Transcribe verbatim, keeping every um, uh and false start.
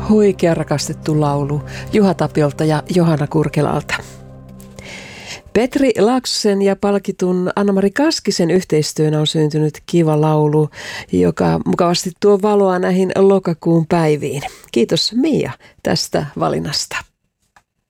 Huikea rakastettu laulu Juha Tapiolta ja Johanna Kurkelalta. Petri Laaksosen ja palkitun Anna-Mari Kaskisen yhteistyönä on syntynyt kiva laulu, joka mukavasti tuo valoa näihin lokakuun päiviin. Kiitos Mia tästä valinnasta.